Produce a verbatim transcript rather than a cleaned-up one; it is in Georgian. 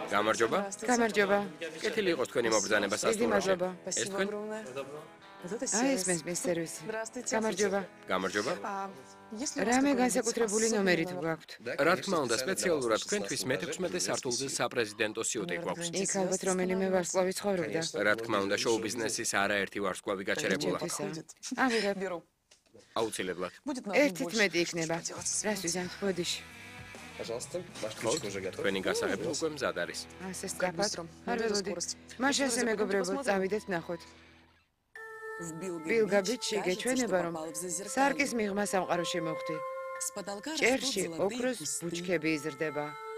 გამარჯობა. გამარჯობა. კეთილი იყოს თქვენი მობრძანება სასტუმროში. ეს თქვენ? აი ეს მესმის სერვისი. გამარჯობა. გამარჯობა. რამე განსაკუთრებული ნომერი თუ გაქვთ? რა თქმა უნდა, სპეციალურად თქვენთვის მეთექვსმეტე სართულზე საპრეზიდენტო სიუტი გვაქვს. იქ ალბათ რომელიმე ვარსკვლავი ცხოვრობდა. რა თქმა უნდა, შოუ ბიზნესის არაერთი ვარსკვლავი გაჩერებულა. ამიღებ. აუცილებლად. ერთით მეტი იქნება. რას ვიზამთ, ბოდიში. თქვენი გასაღები უკვე მზად არის. ასე სწრაფად. არ ველოდი. მაშინ ასე მეგობრებო, წავიდეთ ნახოთ. ბილგა ბიჩი გეჩვენება, რომ სარკის მიღმა სამყაროში მოხდი. ჭერში ოქროს ბუჩქები იზრდება.